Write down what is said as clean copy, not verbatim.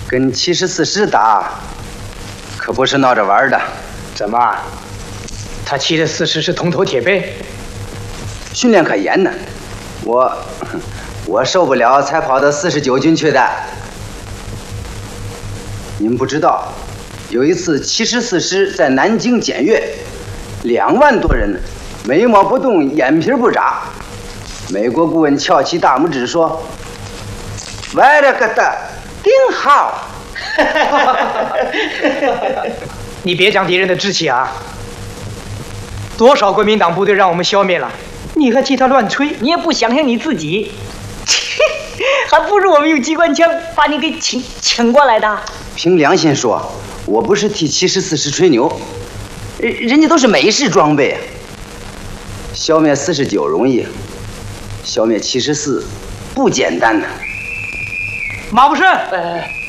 跟74师打，可不是闹着玩的。 怎么？他74师是铜头铁背？ 训练可严呢，我受不了，才跑到49军去的。您不知道，有一次74师在南京检阅，2万多人，眉毛不动，眼皮不眨。美国顾问翘起大拇指说：“歪了个的，顶好。” 你别讲敌人的志气啊！多少国民党部队让我们消灭了，你还替他乱吹？ 你也不想想你自己，还不如我们用机关枪把你给请过来的。 凭良心说，我不是替74师吹牛，人家都是美式装备，消灭49容易，消灭74不简单呢。 马步生，